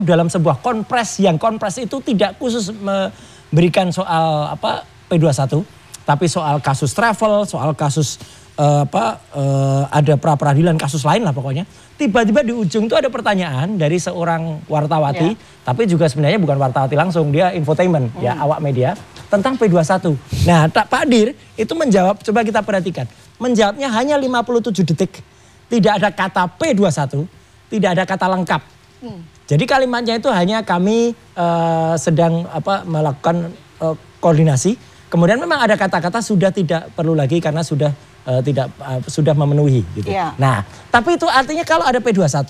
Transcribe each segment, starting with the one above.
dalam sebuah konpres yang konpres itu tidak khusus memberikan soal P21, tapi soal kasus travel, soal kasus ada pra-peradilan kasus lain lah pokoknya. Tiba-tiba di ujung itu ada pertanyaan dari seorang wartawati, tapi juga sebenarnya bukan wartawati langsung, dia infotainment, ya awak media tentang P21. Nah, Pak Dir itu menjawab, coba kita perhatikan, menjawabnya hanya 57 detik, tidak ada kata P21, tidak ada kata lengkap. Jadi kalimatnya itu hanya kami sedang melakukan koordinasi. Kemudian memang ada kata-kata sudah tidak perlu lagi karena sudah sudah memenuhi gitu. Yeah. Nah, tapi itu artinya kalau ada P21,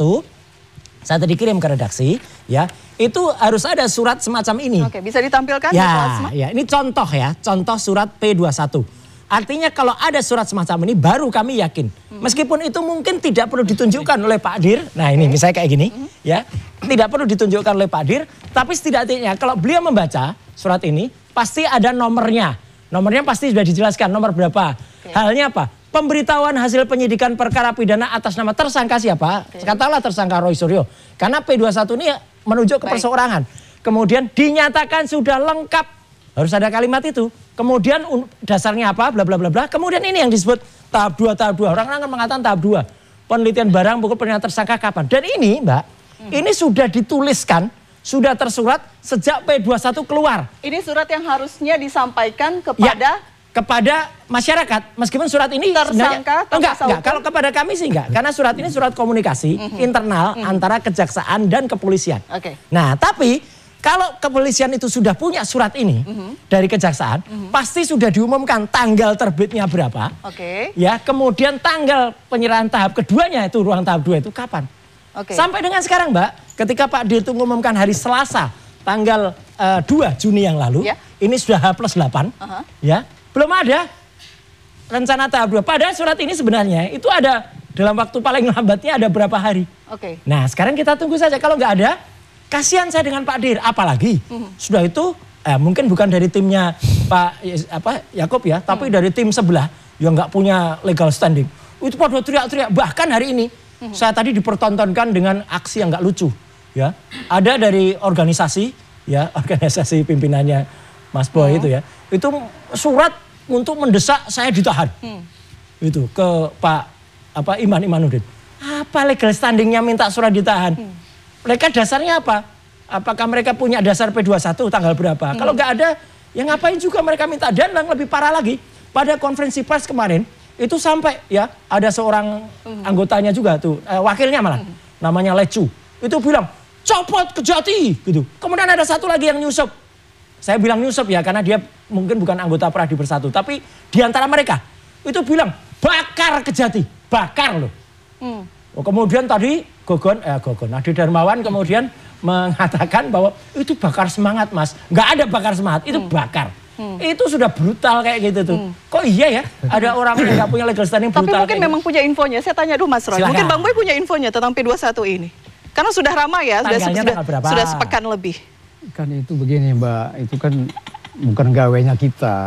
saya tadi kirim ke redaksi, ya itu harus ada surat semacam ini. Oke, bisa ditampilkan? Ya, ini contoh ya, contoh surat P21. Artinya kalau ada surat semacam ini baru kami yakin. Meskipun itu mungkin tidak perlu ditunjukkan oleh Pak Dir. Nah ini misalnya kayak gini ya. Tidak perlu ditunjukkan oleh Pak Dir. Tapi setidaknya kalau beliau membaca surat ini pasti ada nomornya. Nomornya pasti sudah dijelaskan nomor berapa. Halnya apa? Pemberitahuan hasil penyidikan perkara pidana atas nama tersangka siapa? Katakanlah tersangka Roy Suryo. Karena P21 ini menunjuk ke perseorangan. Kemudian dinyatakan sudah lengkap. Harus ada kalimat itu. Kemudian dasarnya apa? Bla bla bla bla. Kemudian ini yang disebut tahap 2, tahap 2. Orang-orang mengatakan tahap 2. Penelitian barang bukti pernyataan tersangka kapan? Dan ini, Mbak, ini sudah dituliskan, sudah tersurat sejak P21 keluar. Ini surat yang harusnya disampaikan kepada kepada masyarakat. Meskipun surat ini tersangka enggak. Kalau kepada kami sih enggak. Karena surat ini surat komunikasi internal antara kejaksaan dan kepolisian. Nah, tapi kalau kepolisian itu sudah punya surat ini dari kejaksaan, pasti sudah diumumkan tanggal terbitnya berapa. Ya, kemudian tanggal penyerahan tahap keduanya itu ruang tahap 2 itu kapan. Sampai dengan sekarang, Mbak, ketika Pak Dir itu mengumumkan hari Selasa tanggal 2 Juni yang lalu, ini sudah H+8, ya, belum ada rencana tahap 2. Padahal surat ini sebenarnya itu ada dalam waktu paling lambatnya ada berapa hari. Nah, sekarang kita tunggu saja. Kalau nggak ada, kasihan saya dengan Pak Dir, apalagi sudah itu mungkin bukan dari timnya Pak Yaakob ya, tapi dari tim sebelah yang nggak punya legal standing. Itu pada teriak-teriak. Bahkan hari ini saya tadi dipertontonkan dengan aksi yang nggak lucu, ya. Ada dari organisasi, ya organisasi pimpinannya Mas Boy itu ya, itu surat untuk mendesak saya ditahan, itu ke Pak Iman Imanuddin. Apa legal standingnya minta surat ditahan? Mereka dasarnya apa? Apakah mereka punya dasar P21 tanggal berapa? Kalau nggak ada, ya ngapain juga mereka minta. Dan yang lebih parah lagi, pada konferensi pers kemarin, itu sampai ya ada seorang anggotanya juga tuh, wakilnya malah, namanya Lecu. Itu bilang, copot Kejati gitu. Kemudian ada satu lagi yang nyusup. Saya bilang nyusup ya, karena dia mungkin bukan anggota Pradi Bersatu. Tapi diantara mereka, itu bilang, bakar Kejati. Bakar loh. Kemudian tadi Adi Darmawan kemudian mengatakan bahwa itu bakar semangat, Mas. Nggak ada bakar semangat, itu bakar. Itu sudah brutal kayak gitu tuh. Kok iya ya ada orang yang nggak punya legal standing brutal. Tapi mungkin memang punya infonya. Saya tanya dulu Mas Roy. Silakan. Mungkin Bang Boy punya infonya tentang P21 ini. Karena sudah ramai ya, sudah sepekan lebih. Kan itu begini Mbak, itu kan bukan gawenya kita.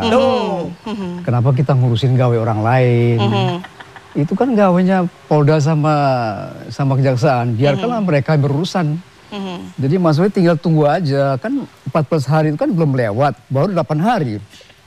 Kenapa kita ngurusin gawe orang lain? Itu kan gawenya Polda sama kejaksaan, biarkanlah mereka berurusan. Jadi Mas Boy tinggal tunggu aja, kan 14 hari itu kan belum lewat, baru 8 hari.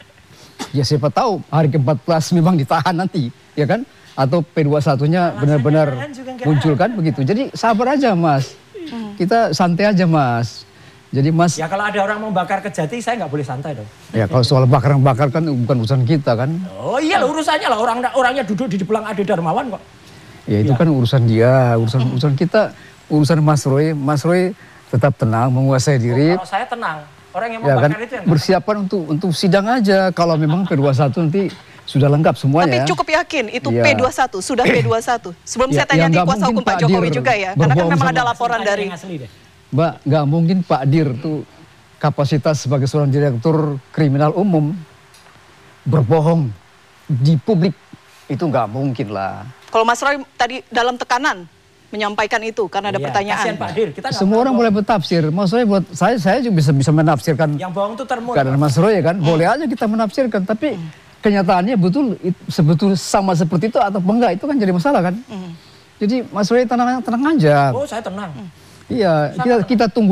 Ya siapa tahu hari ke-14 memang ditahan nanti, ya kan? Atau P21-nya benar-benar muncul kan begitu. Jadi sabar aja Mas, kita santai aja Mas. Jadi Mas, ya kalau ada orang mau bakar Kejati, saya nggak boleh santai dong. Ya kalau soal bakar-bakar kan bukan urusan kita kan. Oh iya lah urusannya lah, orangnya duduk di belang Ade Darmawan kok. Ya itu kan urusan dia, urusan kita, urusan Mas Roy. Mas Roy tetap tenang, menguasai diri. Kalau saya tenang, orang yang mau bakar kan, itu yang bersiapan untuk sidang aja. Kalau memang P21 nanti sudah lengkap semuanya. Tapi cukup yakin itu P21, sudah P21. Sebelum saya tanya di kuasa hukum Pak Jokowi juga ya, karena kan memang ada laporan dari... Mbak, nggak mungkin Pak Dir tuh kapasitas sebagai seorang direktur kriminal umum berbohong di publik, itu nggak mungkin lah. Kalau Mas Roy tadi dalam tekanan menyampaikan itu karena ada pertanyaan. Pak Dir, kita semua orang boleh bertafsir. Mas Roy buat saya juga bisa menafsirkan. Yang bohong itu termul. Karena Mas Roy ya kan, boleh aja kita menafsirkan. Tapi kenyataannya sebetul sama seperti itu atau enggak, itu kan jadi masalah kan. Jadi Mas Roy tenang aja. Oh saya tenang. Iya, kita tunggu.